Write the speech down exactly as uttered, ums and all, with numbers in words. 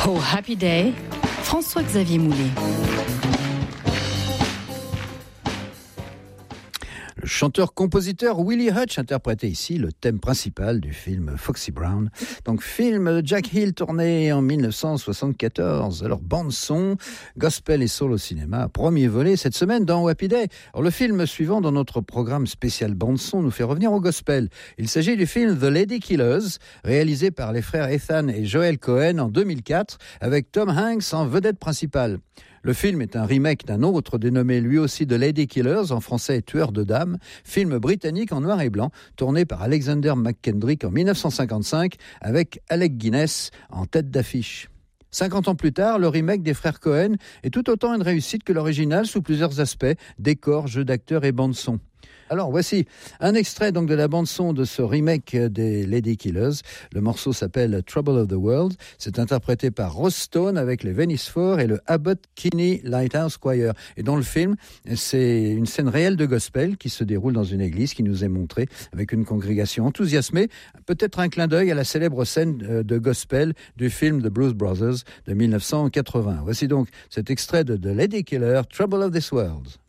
Oh Happy Day, François-Xavier Moulet. Le chanteur-compositeur Willie Hutch interprétait ici le thème principal du film Foxy Brown. Donc film de Jack Hill tourné en dix-neuf cent soixante-quatorze. Alors bande-son, gospel et soul au cinéma, premier volet cette semaine dans Happy Day. Alors le film suivant dans notre programme spécial bande-son nous fait revenir au gospel. Il s'agit du film The Lady Killers, réalisé par les frères Ethan et Joel Cohen en deux mille quatre, avec Tom Hanks en vedette principale. Le film est un remake d'un autre dénommé lui aussi The Lady Killers, en français Tueur de dames, film britannique en noir et blanc, tourné par Alexander McKendrick en dix-neuf cent cinquante-cinq, avec Alec Guinness en tête d'affiche. cinquante ans plus tard, le remake des frères Cohen est tout autant une réussite que l'original sous plusieurs aspects, décor, jeu d'acteurs et bande-son. Alors voici un extrait donc de la bande-son de ce remake des Lady Killers. Le morceau s'appelle Trouble of the World. C'est interprété par Rose Stone avec les Venice Four et le Abbott Kinney Lighthouse Choir. Et dans le film, c'est une scène réelle de gospel qui se déroule dans une église qui nous est montrée avec une congrégation enthousiasmée. Peut-être un clin d'œil à la célèbre scène de gospel du film The Blues Brothers de dix-neuf cent quatre-vingts. Voici donc cet extrait de The Lady Killer, Trouble of this World.